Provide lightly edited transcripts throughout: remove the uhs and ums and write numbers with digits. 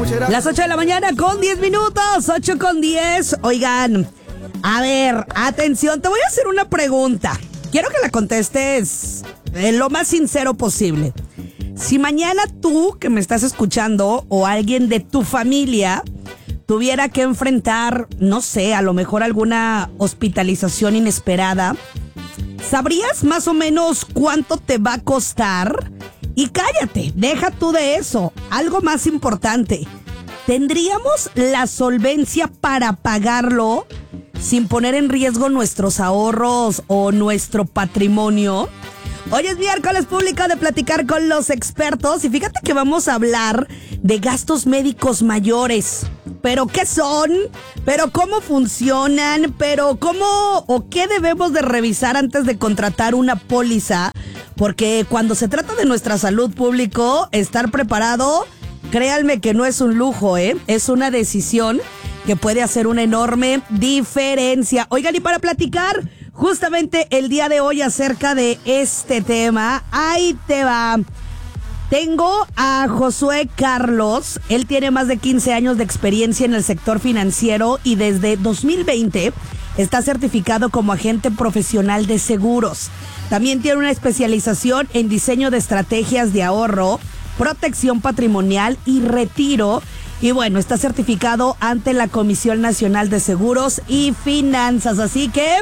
Las 8 de la mañana con 10 minutos, 8 con 10. Oigan, a ver, atención, te voy a hacer una pregunta. Quiero que la contestes lo más sincero posible. Si mañana tú, que me estás escuchando, o alguien de tu familia tuviera que enfrentar, no sé, a lo mejor alguna hospitalización inesperada, ¿sabrías más o menos cuánto te va a costar? Y cállate, deja tú de eso. Algo más importante, ¿tendríamos la solvencia para pagarlo sin poner en riesgo nuestros ahorros o nuestro patrimonio? Hoy es miércoles público de platicar con los expertos y fíjate que vamos a hablar de gastos médicos mayores. ¿Pero qué son? ¿Pero cómo funcionan? ¿Pero cómo o qué debemos de revisar antes de contratar una póliza? Porque cuando se trata de nuestra salud público, estar preparado, créanme que no es un lujo, es una decisión que puede hacer una enorme diferencia. Oigan, y para platicar justamente el día de hoy acerca de este tema, ahí te va. Tengo a Josué Carlos. Él tiene más de 15 años de experiencia en el sector financiero y desde 2020 está certificado como agente profesional de seguros. También tiene una especialización en diseño de estrategias de ahorro, protección patrimonial y retiro. Y bueno, está certificado ante la Comisión Nacional de Seguros y Finanzas. Así que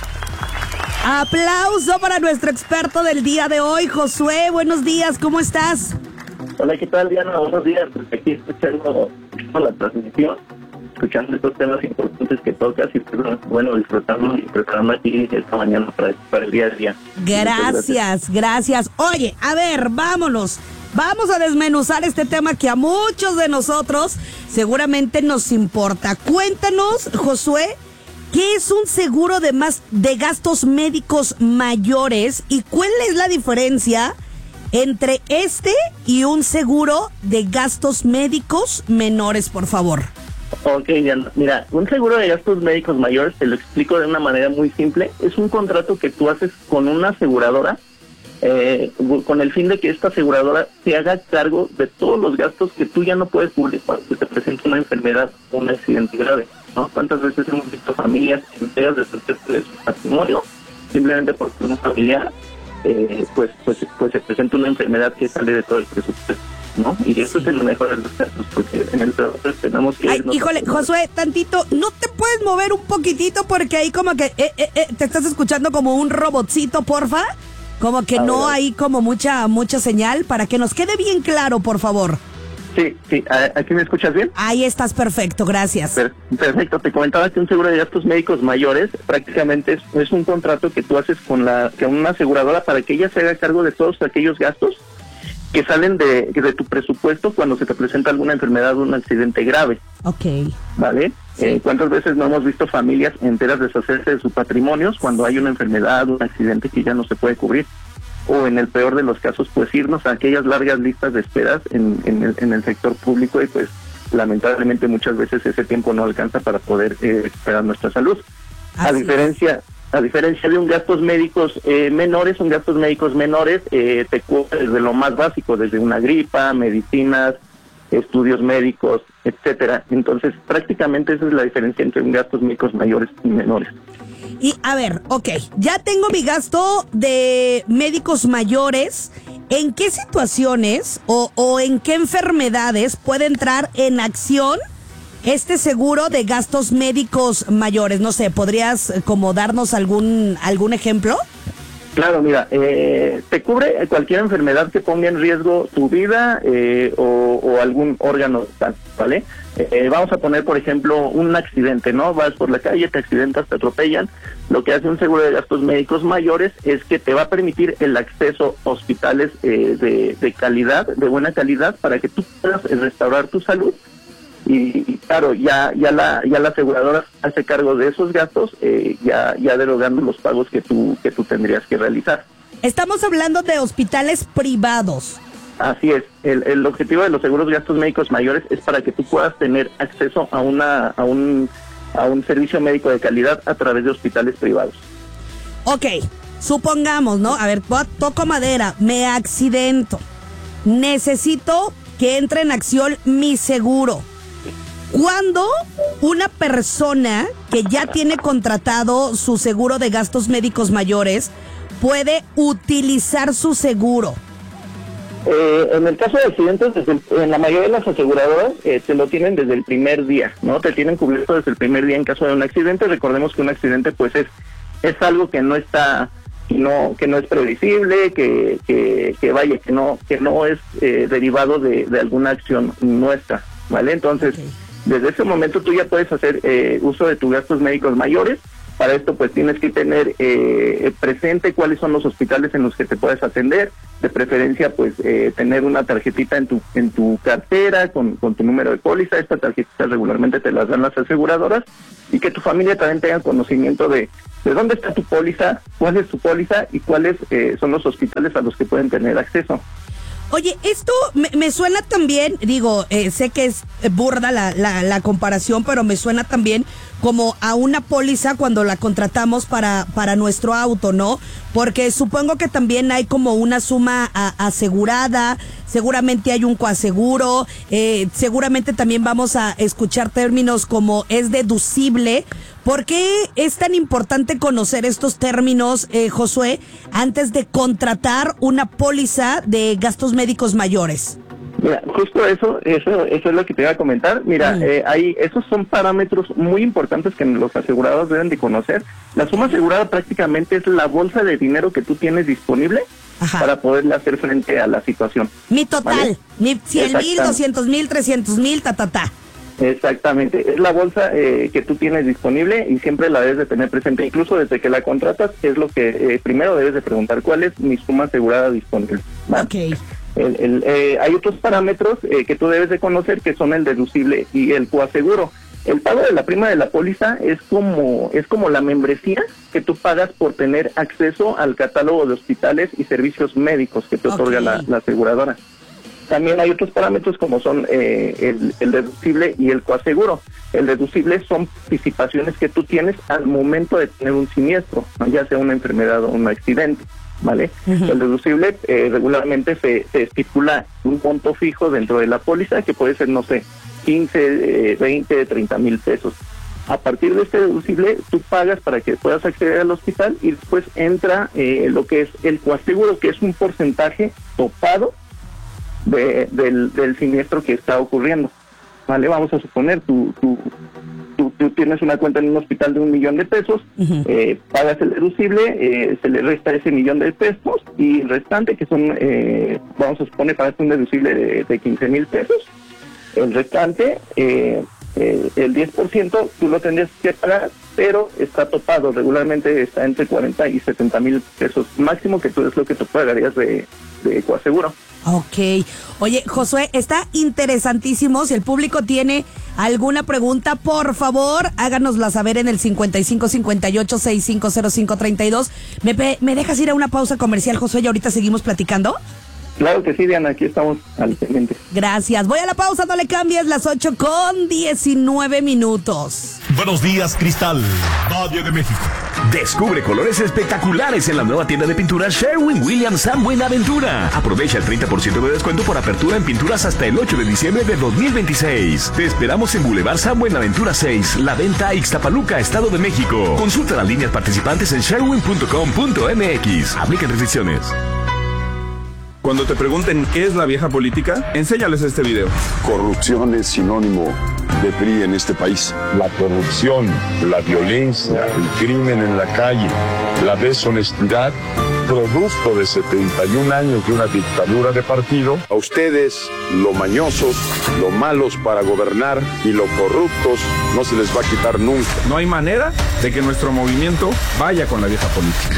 aplauso para nuestro experto del día de hoy, Josué. Buenos días, ¿cómo estás? Hola, ¿qué tal, Diana? Buenos días. Pues aquí escuchando la transmisión, escuchando estos temas importantes que tocas y pues, bueno, disfrutando y preparando aquí esta mañana para el día a día. Gracias. Oye, a ver, vámonos. Vamos a desmenuzar este tema que a muchos de nosotros seguramente nos importa. Cuéntanos, Josué, ¿qué es un seguro de gastos médicos mayores y cuál es la diferencia entre este y un seguro de gastos médicos menores, por favor? Ok, Diana, mira, un seguro de gastos médicos mayores, te lo explico de una manera muy simple, es un contrato que tú haces con una aseguradora con el fin de que esta aseguradora se haga cargo de todos los gastos que tú ya no puedes cubrir cuando se te presenta una enfermedad o un accidente grave, ¿no? ¿Cuántas veces hemos visto familias enteras deshacerse de su patrimonio simplemente porque un familiar pues se presenta una enfermedad que sale de todo el presupuesto, ¿no? Y eso es el mejor de los casos, porque en el trabajo tenemos que... Híjole, Josué, tantito, ¿no te puedes mover un poquitito? Porque ahí como que te estás escuchando como un robotcito, porfa. Como que no hay como mucha señal, para que nos quede bien claro, por favor. Sí, ¿aquí me escuchas bien? Ahí estás perfecto, gracias. Perfecto, te comentaba que un seguro de gastos médicos mayores prácticamente es un contrato que tú haces con una aseguradora para que ella se haga cargo de todos aquellos gastos que salen de tu presupuesto cuando se te presenta alguna enfermedad o un accidente grave. Ok. ¿Vale? Sí. ¿Cuántas veces no hemos visto familias enteras deshacerse de sus patrimonios cuando hay una enfermedad o un accidente que ya no se puede cubrir? O en el peor de los casos, pues irnos a aquellas largas listas de esperas en el sector público y pues lamentablemente muchas veces ese tiempo no alcanza para poder recuperar nuestra salud. A diferencia de un gastos médicos menores, te cubre desde lo más básico, desde una gripa, medicinas, estudios médicos, etcétera. Entonces, prácticamente esa es la diferencia entre un gastos médicos mayores y menores. Y a ver, ok, ya tengo mi gasto de médicos mayores. ¿En qué situaciones o en qué enfermedades puede entrar en acción este seguro de gastos médicos mayores? No sé, ¿podrías como darnos algún ejemplo? Claro, mira, te cubre cualquier enfermedad que ponga en riesgo tu vida o algún órgano, ¿vale? Vamos a poner, por ejemplo, un accidente, ¿no? Vas por la calle, te accidentas, te atropellan. Lo que hace un seguro de gastos médicos mayores es que te va a permitir el acceso a hospitales de calidad, de buena calidad, para que tú puedas restaurar tu salud. Y claro, ya la aseguradora hace cargo de esos gastos, ya derogando los pagos que tú tendrías que realizar. Estamos hablando de hospitales privados. Así es, el objetivo de los seguros de gastos médicos mayores es para que tú puedas tener acceso a un servicio médico de calidad a través de hospitales privados. Ok, supongamos, ¿no? A ver, toco madera, me accidento, necesito que entra en acción Mi Seguro. ¿Cuándo una persona que ya tiene contratado su seguro de gastos médicos mayores puede utilizar su seguro? En el caso de accidentes, en la mayoría de las aseguradoras te lo tienen desde el primer día, ¿no? Te tienen cubierto desde el primer día en caso de un accidente. Recordemos que un accidente pues es algo que no está, que no es previsible, que no es derivado de alguna acción nuestra, ¿vale? Entonces, desde ese momento tú ya puedes hacer uso de tus gastos médicos mayores. Para esto pues tienes que tener presente cuáles son los hospitales en los que te puedes atender, de preferencia pues tener una tarjetita en tu cartera con tu número de póliza. Esta tarjetita regularmente te las dan las aseguradoras, y que tu familia también tenga conocimiento de dónde está tu póliza, cuál es tu póliza y cuáles son los hospitales a los que pueden tener acceso. Oye, esto me suena también, digo, sé que es burda la comparación, pero me suena también como a una póliza cuando la contratamos para nuestro auto, ¿no? Porque supongo que también hay como una suma asegurada, seguramente hay un coaseguro, seguramente también vamos a escuchar términos como es deducible. ¿Por qué es tan importante conocer estos términos, Josué, antes de contratar una póliza de gastos médicos mayores? Mira, justo eso es lo que te iba a comentar. Mira, esos son parámetros muy importantes que los asegurados deben de conocer. La suma asegurada prácticamente es la bolsa de dinero que tú tienes disponible para poderle hacer frente a la situación. Mi total, ¿vale? Mi 100,000, 200,000, 300,000, Exactamente, es la bolsa que tú tienes disponible y siempre la debes de tener presente. Incluso desde que la contratas es lo que primero debes de preguntar: ¿cuál es mi suma asegurada disponible? ¿Vale? Okay. Hay otros parámetros que tú debes de conocer, que son el deducible y el coaseguro. El pago de la prima de la póliza es como la membresía que tú pagas por tener acceso al catálogo de hospitales y servicios médicos que te otorga la aseguradora. También hay otros parámetros como son el deducible y el coaseguro. El deducible son participaciones que tú tienes al momento de tener un siniestro, ya sea una enfermedad o un accidente, ¿vale? Uh-huh. El deducible regularmente se estipula un monto fijo dentro de la póliza, que puede ser, no sé, 15, 20, 30 mil pesos. A partir de este deducible, tú pagas para que puedas acceder al hospital, y después entra lo que es el coaseguro, que es un porcentaje topado del siniestro que está ocurriendo, ¿vale? Vamos a suponer, tú tienes una cuenta en un hospital de $1,000,000 de pesos, uh-huh. Pagas el deducible, se le resta ese $1,000,000 de pesos, y el restante, que son, vamos a suponer, pagaste un deducible de 15,000 pesos, el restante, el 10%, tú lo tendrías que pagar, pero está topado, regularmente está entre 40 y 70 mil pesos máximo, que tú es lo que tú pagarías de coaseguro. Ok. Oye, Josué, está interesantísimo. Si el público tiene alguna pregunta, por favor, háganosla saber en el 5558-650532. ¿Me dejas ir a una pausa comercial, Josué, y ahorita seguimos platicando? Claro que sí, Diana, aquí estamos al pendiente. Gracias. Voy a la pausa, no le cambies, las 8:19. Buenos días, Cristal, Valle de México. Descubre colores espectaculares en la nueva tienda de pinturas Sherwin-Williams San Buenaventura. Aprovecha el 30% de descuento por apertura en pinturas hasta el 8 de diciembre de 2026. Te esperamos en Boulevard San Buenaventura 6, La Venta, Ixtapaluca, Estado de México. Consulta las líneas participantes en sherwin.com.mx. Aplican restricciones. Cuando te pregunten qué es la vieja política, enséñales este video. Corrupción es sinónimo de PRI en este país. La corrupción, la violencia, el crimen en la calle, la deshonestidad, producto de 71 años de una dictadura de partido. A ustedes, lo mañosos, lo malos para gobernar y lo corruptos, no se les va a quitar nunca. No hay manera de que nuestro movimiento vaya con la vieja política.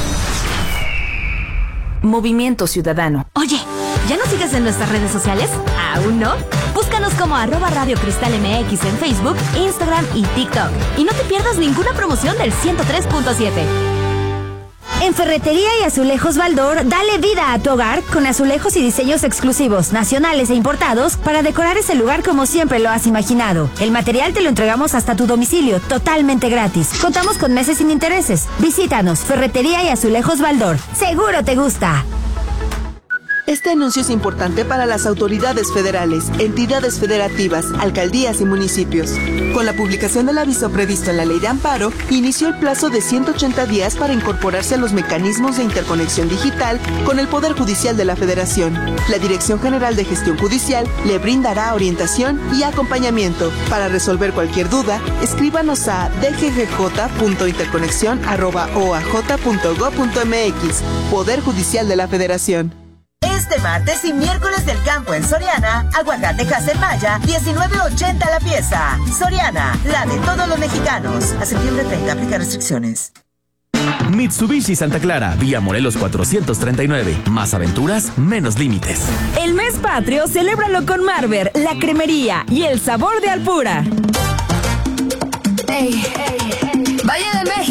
Movimiento Ciudadano. Oye, ¿ya nos sigues en nuestras redes sociales? ¿Aún no? Búscanos como @Radio Cristal MX en Facebook, Instagram y TikTok. Y no te pierdas ninguna promoción del 103.7. En Ferretería y Azulejos Baldor, dale vida a tu hogar con azulejos y diseños exclusivos, nacionales e importados para decorar ese lugar como siempre lo has imaginado. El material te lo entregamos hasta tu domicilio, totalmente gratis. Contamos con meses sin intereses. Visítanos, Ferretería y Azulejos Baldor. Seguro te gusta. Este anuncio es importante para las autoridades federales, entidades federativas, alcaldías y municipios. Con la publicación del aviso previsto en la Ley de Amparo, inició el plazo de 180 días para incorporarse a los mecanismos de interconexión digital con el Poder Judicial de la Federación. La Dirección General de Gestión Judicial le brindará orientación y acompañamiento. Para resolver cualquier duda, escríbanos a dggj.interconexion@oaj.gov.mx. Poder Judicial de la Federación. Este martes y miércoles del campo en Soriana, aguacate en Maya, $19.80 la pieza. Soriana, la de todos los mexicanos. A septiembre 30, aplica restricciones. Mitsubishi Santa Clara, vía Morelos 439. Más aventuras, menos límites. El mes patrio, celébralo con Marber, la cremería y el sabor de Alpura. Valle de México.